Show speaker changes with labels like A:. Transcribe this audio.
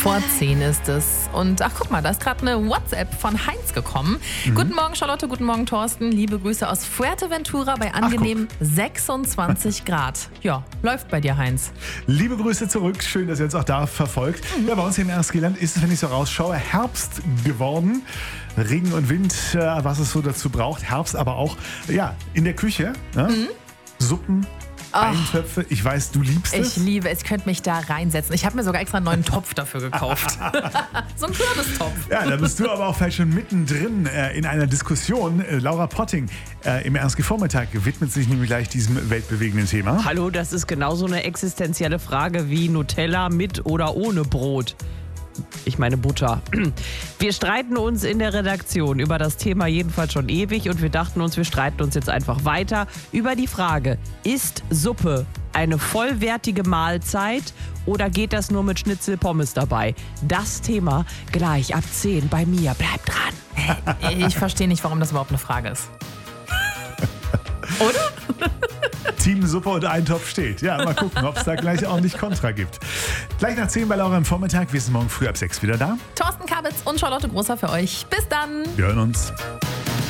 A: Vor 10 ist es. Und ach, guck mal, da ist gerade eine WhatsApp von Heinz gekommen. Guten Morgen, Charlotte, guten Morgen, Thorsten. Liebe Grüße aus Fuerteventura bei angenehm 26 Grad. Ja, läuft bei dir, Heinz.
B: Liebe Grüße zurück. Schön, dass ihr uns auch da verfolgt. Ja, bei uns hier im Erstgeland ist es, wenn ich so rausschaue, Herbst geworden. Regen und Wind, was es so dazu braucht. Herbst aber auch, ja, in der Küche. Ne? Suppen. Eintöpfe, ich weiß, du liebst es.
A: Ich liebe es, ich könnte mich da reinsetzen. Ich habe mir sogar extra einen neuen Topf dafür gekauft. So ein Kürbistopf.
B: Ja, da bist du aber auch vielleicht schon mittendrin in einer Diskussion. Laura Potting im RSG-Vormittag widmet sich nämlich gleich diesem weltbewegenden Thema.
C: Hallo, das ist genauso eine existenzielle Frage wie Nutella mit oder ohne Brot. Ich meine Butter. Wir streiten uns in der Redaktion über das Thema jedenfalls schon ewig und wir dachten uns, wir streiten uns jetzt einfach weiter über die Frage, ist Suppe eine vollwertige Mahlzeit oder geht das nur mit Schnitzel Pommes dabei? Das Thema gleich ab 10 bei mir. Bleibt dran.
A: Ich verstehe nicht, warum das überhaupt eine Frage ist. Oder?
B: Teamsuppe und Eintopf steht. Ja, mal gucken, ob es da gleich auch nicht Kontra gibt. Gleich nach 10 bei Laura im Vormittag. Wir sind morgen früh ab 6 wieder da.
A: Thorsten Kabitz und Charlotte Großer für euch. Bis dann.
B: Wir hören uns.